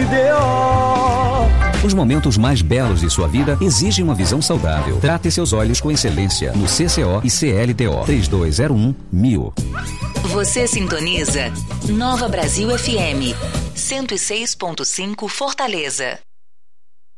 Os momentos mais belos de sua vida exigem uma visão saudável. Trate seus olhos com excelência no CCO e CLTO 3201-1000. Você sintoniza Nova Brasil FM 106.5 Fortaleza.